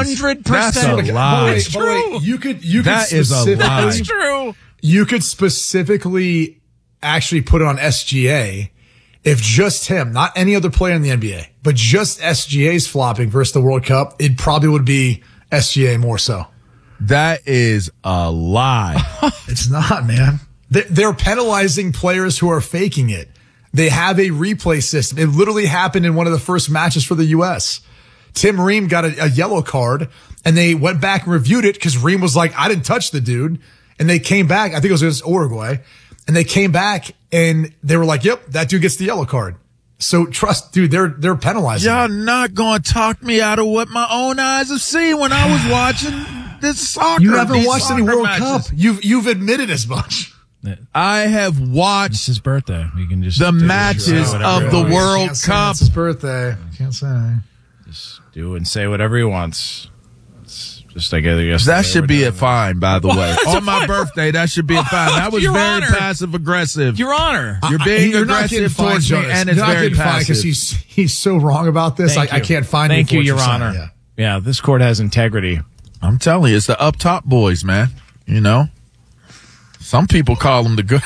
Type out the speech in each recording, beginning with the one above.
100%. That's a lie. It's true. You could that is a lie. That's true. You could specifically actually put it on SGA if just him, not any other player in the NBA, but just SGA's flopping versus the World Cup, it probably would be SGA more so. That is a lie. It's not, man. They're penalizing players who are faking it. They have a replay system. It literally happened in one of the first matches for the U.S. Tim Ream got a yellow card, and they went back and reviewed it because Ream was like, I didn't touch the dude. And they came back. I think it was against Uruguay. And they came back, and they were like, yep, that dude gets the yellow card. So trust, dude, they're penalizing. Y'all not going to talk me out of what my own eyes have seen when I was watching this soccer. You haven't watched any World matches. Cup. You've admitted as much. I have watched It's his birthday. We can just the matches of the World Cup. It's his birthday. Can't say. just do and say whatever he wants. It's just like yesterday. That should be a fine, by the way. On my birthday, that should be a fine. That was Your very Honor. passive aggressive. Your Honor. You're being You're not getting aggressive fined, towards me, Jonas. and it's You're not very getting fined passive. because he's so wrong about this. Thank I you. can't find Thank you you, for Your what you're Honor. saying. Yeah, this court has integrity. I'm telling you, it's the up top boys, man. You know, some people call them the good.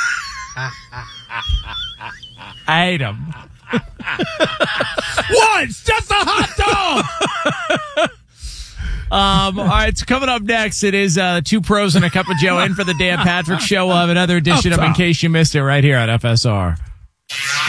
I ate him. What? It's just a hot dog. All right, so coming up next, it is Two Pros and a Cup of Joe in for the Dan Patrick Show. We'll have another edition of In Case You Missed It right here on FSR.